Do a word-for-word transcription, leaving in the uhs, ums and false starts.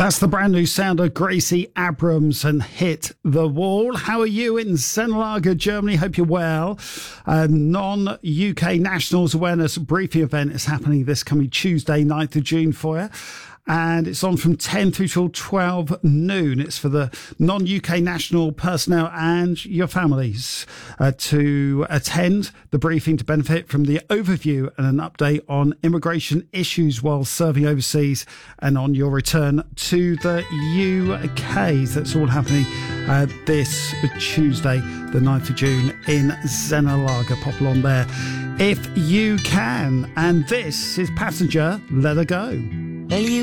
That's the brand new sound of Gracie Abrams and Hit the Wall. How are you in Zenlager, Germany? Hope you're well. A non-U K Nationals Awareness Briefing event is happening this coming Tuesday, ninth of June for you. And it's on from ten through till twelve noon. It's for the non-U K national personnel and your families uh, to attend the briefing to benefit from the overview and an update on immigration issues while serving overseas and on your return to the U K. So that's all happening uh, this Tuesday, the ninth of June in Zenlager. Pop along there if you can. And this is Passenger, Let Her Go. Well, you